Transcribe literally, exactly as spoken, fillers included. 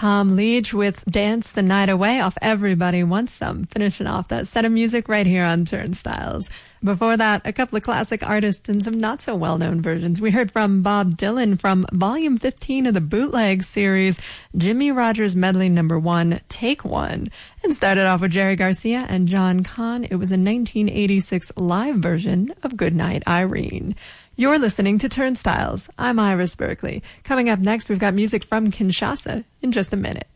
Tom Leach with Dance the Night Away off Everybody Wants Some, finishing off that set of music right here on Turnstiles. Before that, a couple of classic artists and some not so well-known versions. We heard from Bob Dylan from Volume fifteen of the Bootleg series, Jimmy Rogers Medley Number One, Take One, and started off with Jerry Garcia and John Kahn. It was a nineteen eighty-six live version of Goodnight Irene. You're listening to Turnstiles. I'm Iris Berkeley. Coming up next, we've got music from Kinshasa in just a minute.